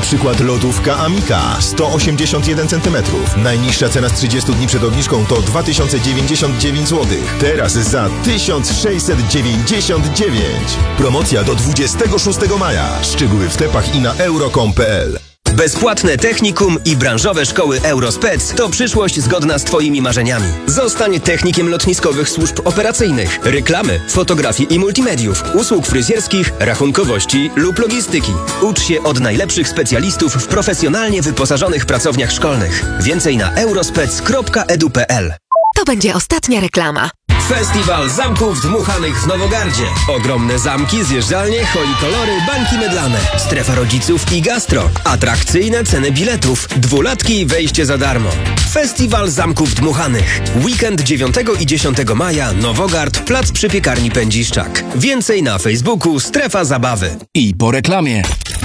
Na przykład lodówka Amika 181 cm. Najniższa cena z 30 dni przed obniżką to 2099 zł. Teraz za 1699. Promocja do 26 maja. Szczegóły w tepach i na euro.com.pl. Bezpłatne technikum i branżowe szkoły Eurospec to przyszłość zgodna z Twoimi marzeniami. Zostań technikiem lotniskowych służb operacyjnych, reklamy, fotografii i multimediów, usług fryzjerskich, rachunkowości lub logistyki. Ucz się od najlepszych specjalistów w profesjonalnie wyposażonych pracowniach szkolnych. Więcej na eurospec.edu.pl. To będzie ostatnia reklama. Festiwal Zamków Dmuchanych w Nowogardzie. Ogromne zamki, zjeżdżalnie, holi-kolory, bańki mydlane, strefa rodziców i gastro. Atrakcyjne ceny biletów. 2-latki i wejście za darmo. Festiwal Zamków Dmuchanych. Weekend 9 i 10 maja. Nowogard, plac przy piekarni Pędziszczak. Więcej na Facebooku Strefa Zabawy. I po reklamie.